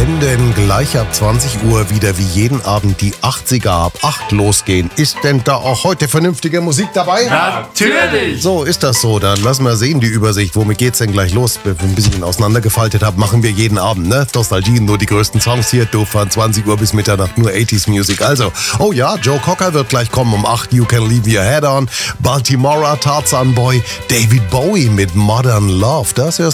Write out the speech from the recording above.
Wenn denn gleich ab 20 Uhr wieder wie jeden Abend die 80er ab 8 losgehen, ist denn da auch heute vernünftige Musik dabei? Natürlich! So, ist das so. Dann lassen wir sehen die Übersicht. Womit geht's denn gleich los? Wenn ich ein bisschen auseinandergefaltet habe, machen wir jeden Abend, ne? Nostalgie, nur die größten Songs hier. Du von 20 Uhr bis Mitternacht nur 80s Music. Also, oh ja, Joe Cocker wird gleich kommen um 8. You Can Leave Your Head On. Baltimora, Tarzan Boy. David Bowie mit Modern Love. Das hörst